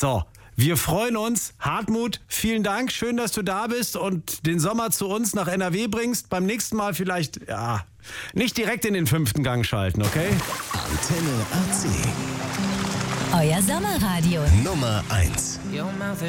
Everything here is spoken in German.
So, wir freuen uns. Hartmut, vielen Dank. Schön, dass du da bist und den Sommer zu uns nach NRW bringst. Beim nächsten Mal vielleicht, nicht direkt in den 5. Gang schalten, okay? Antenne AC. Euer Sommerradio. Nummer 1. Your mouth is